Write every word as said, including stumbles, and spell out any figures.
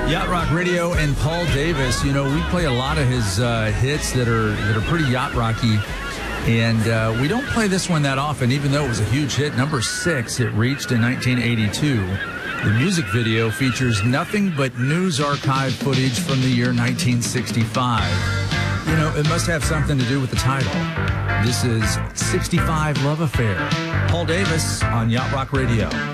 Yacht Rock Radio and Paul Davis. You know, we play a lot of his uh, hits that are that are pretty yacht rocky, and uh, we don't play this one that often, even though it was a huge hit. Number six, it reached in nineteen eighty-two. The music video features nothing but news archive footage from the year nineteen sixty-five. You know, it must have something to do with the title. This is sixty-five Love Affair. Paul Davis on Yacht Rock Radio.